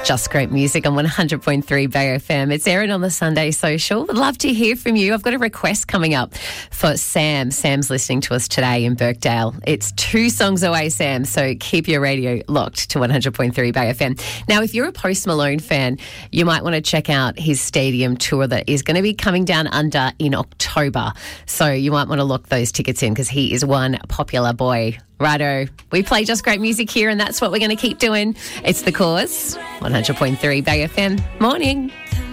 Just great music on 100.3 Bay FM. It's Erin on the Sunday Social. Would love to hear from you. I've got a request coming up for Sam. Sam's listening to us today in Birkdale. It's 2 songs away, Sam, so keep your radio locked to 100.3 Bay FM. Now, if you're a Post Malone fan, you might want to check out his stadium tour that is going to be coming down under in October. So you might want to lock those tickets in because he is one popular boy. Righto, we play just great music here and that's what we're going to keep doing. It's The Cause, 100.3 Bay FM. Morning.